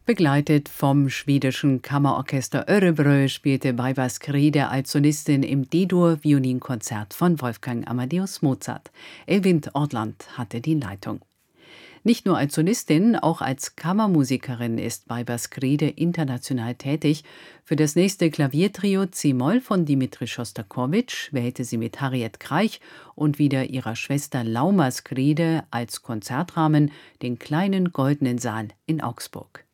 Begleitet vom schwedischen Kammerorchester Örebro spielte Baiva Skride als Solistin im D-Dur-Violinkonzert von Wolfgang Amadeus Mozart. Elvind Ortland hatte die Leitung. Nicht nur als Solistin, auch als Kammermusikerin ist Baiva Skride international tätig. Für das nächste Klaviertrio C-Moll von Dimitri Schostakowitsch wählte sie mit Harriet Kraich und wieder ihrer Schwester Lauma Skride als Konzertrahmen den kleinen Goldenen Saal in Augsburg.